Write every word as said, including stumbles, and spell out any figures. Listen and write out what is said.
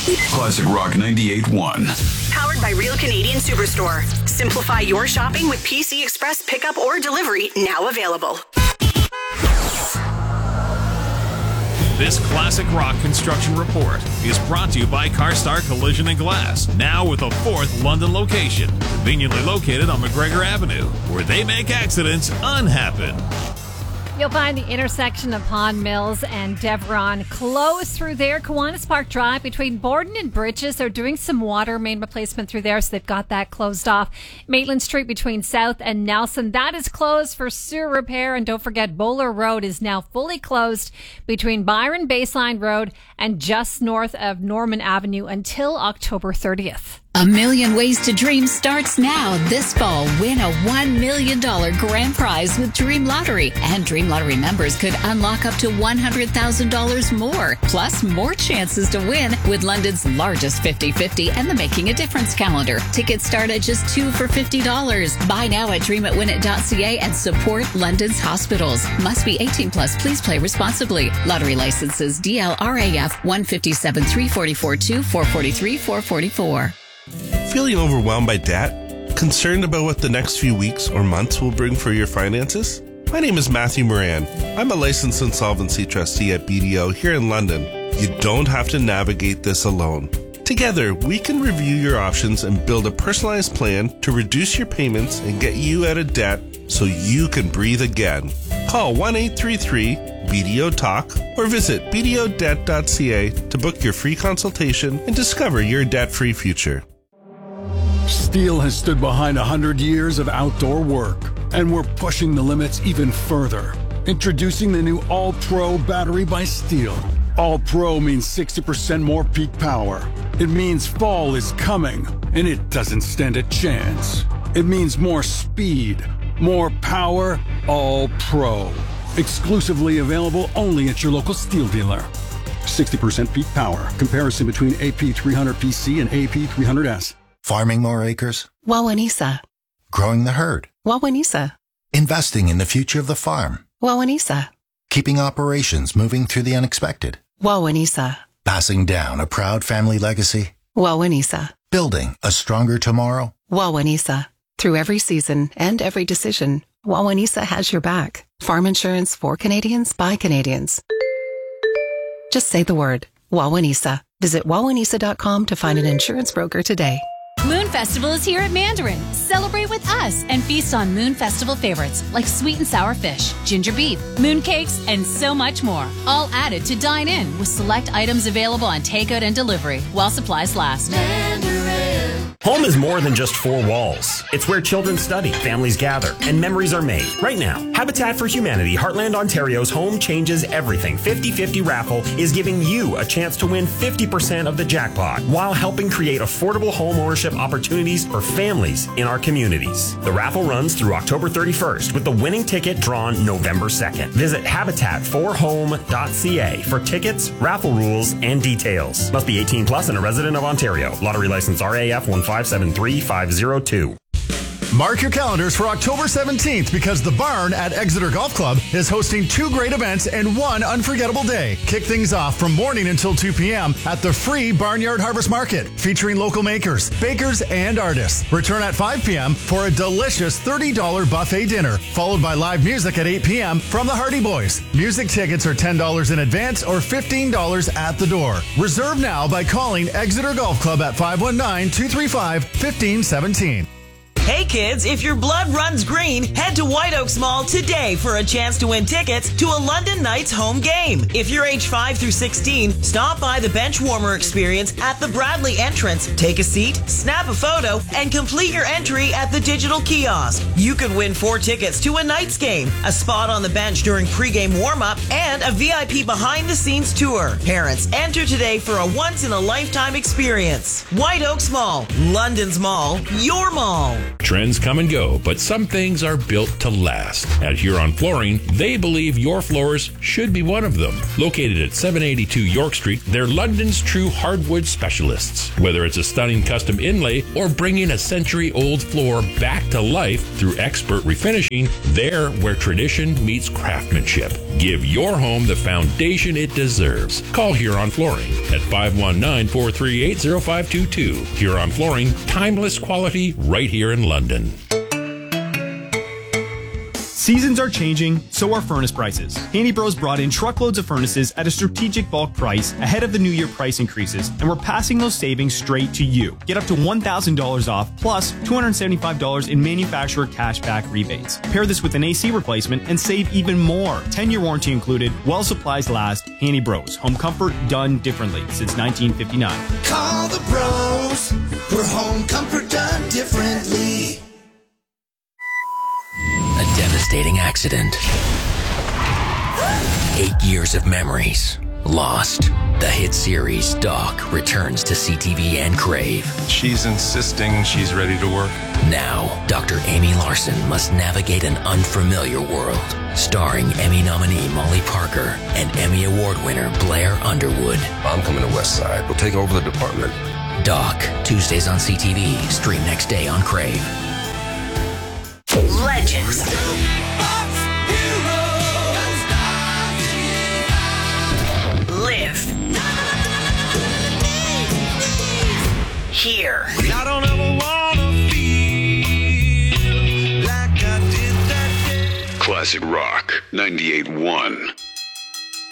Classic Rock ninety-eight point one. Powered by Real Canadian Superstore. Simplify your shopping with P C Express pickup or delivery, now available. This Classic Rock Construction Report is brought to you by CarStar Collision and Glass, now with a fourth London location, conveniently located on McGregor Avenue, where they make accidents unhappen. You'll find the intersection of Pond Mills and Deveron closed through there. Kiwanis Park Drive between Borden and Bridges. They're doing some water main replacement through there, so they've got that closed off. Maitland Street between South and Nelson, that is closed for sewer repair. And don't forget, Bowler Road is now fully closed between Byron Baseline Road and just north of Norman Avenue until October thirtieth. A Million Ways to Dream starts now. This fall, win a one million dollars grand prize with Dream Lottery. And Dream Lottery members could unlock up to one hundred thousand dollars more. Plus, more chances to win with London's largest fifty-fifty and the Making a Difference calendar. Tickets start at just two for fifty dollars. Buy now at dream it win it dot c a and support London's hospitals. Must be eighteen plus. Please play responsibly. Lottery licenses D L R A F one five seven three four four two four four three four four four. Feeling overwhelmed by debt? Concerned about what the next few weeks or months will bring for your finances? My name is Matthew Moran. I'm a licensed insolvency trustee at B D O here in London. You don't have to navigate this alone. Together, we can review your options and build a personalized plan to reduce your payments and get you out of debt so you can breathe again. Call one eight three three B D O Talk or visit b d o debt dot c a to book your free consultation and discover your debt-free future. Steel has stood behind one hundred years of outdoor work, and we're pushing the limits even further. Introducing the new All-Pro battery by Steel. All-Pro means sixty percent more peak power. It means fall is coming, and it doesn't stand a chance. It means more speed, more power, All-Pro. Exclusively available only at your local Steel dealer. sixty percent peak power. Comparison between A P three hundred P C and A P three hundred S. Farming more acres? Wawanisa. Growing the herd? Wawanisa. Investing in the future of the farm? Wawanisa. Keeping operations moving through the unexpected? Wawanisa. Passing down a proud family legacy? Wawanisa. Building a stronger tomorrow? Wawanisa. Through every season and every decision, Wawanisa has your back. Farm insurance for Canadians by Canadians. Just say the word, Wawanisa. Visit wawanisa dot com to find an insurance broker today. Moon Festival is here at Mandarin. Celebrate with us and feast on Moon Festival favorites like sweet and sour fish, ginger beef, moon cakes, and so much more. All added to dine in with select items available on takeout and delivery while supplies last. Mandarin. Home is more than just four walls. It's where children study, families gather, and memories are made. Right now, Habitat for Humanity Heartland Ontario's Home Changes Everything fifty fifty raffle is giving you a chance to win fifty percent of the jackpot while helping create affordable home ownership opportunities for families in our communities. The raffle runs through October thirty-first with the winning ticket drawn November second. Visit habitat for home dot c a for tickets, raffle rules, and details. Must be eighteen plus and a resident of Ontario. Lottery license R A F one five seven three five zero two. Mark your calendars for October seventeenth because the Barn at Exeter Golf Club is hosting two great events and one unforgettable day. Kick things off from morning until two p.m. at the free Barnyard Harvest Market featuring local makers, bakers, and artists. Return at five p.m. for a delicious thirty dollars buffet dinner, followed by live music at eight p.m. from the Hardy Boys. Music tickets are ten dollars in advance or fifteen dollars at the door. Reserve now by calling Exeter Golf Club at five one nine, two three five, one five one seven. Hey kids, if your blood runs green, head to White Oaks Mall today for a chance to win tickets to a London Knights home game. If you're age five through sixteen, stop by the bench warmer experience at the Bradley entrance. Take a seat, snap a photo, and complete your entry at the digital kiosk. You could win four tickets to a Knights game, a spot on the bench during pregame warm-up, and a V I P behind-the-scenes tour. Parents, enter today for a once-in-a-lifetime experience. White Oaks Mall, London's mall, your mall. Trends come and go, but some things are built to last. At Huron Flooring, they believe your floors should be one of them. Located at seven eighty-two York Street, they're London's true hardwood specialists. Whether it's a stunning custom inlay or bringing a century-old floor back to life through expert refinishing, they're where tradition meets craftsmanship. Give your home the foundation it deserves. Call Huron Flooring at five one nine, four three eight, zero five two two. Huron Flooring, timeless quality right here in London. Seasons are changing, so are furnace prices. Handy Bros brought in truckloads of furnaces at a strategic bulk price ahead of the new year price increases, and we're passing those savings straight to you. Get up to one thousand dollars off plus two hundred seventy-five dollars in manufacturer cashback rebates. Pair this with an A C replacement and save even more. ten-year warranty included, while supplies last. Handy Bros. Home comfort done differently since nineteen fifty-nine. Call the bros. We're home comfort done differently. A devastating accident. Eight years of memories lost. The hit series Doc returns to C T V and Crave. She's insisting she's ready to work. Now, Doctor Amy Larson must navigate an unfamiliar world. Starring Emmy nominee Molly Parker and Emmy Award winner Blair Underwood. I'm coming to West Side. We'll take over the department. Doc, Tuesdays on C T V. Stream next day on Crave. Legends. Live. Here. I don't ever wanna feel like I did that day. Classic Rock ninety-eight point one.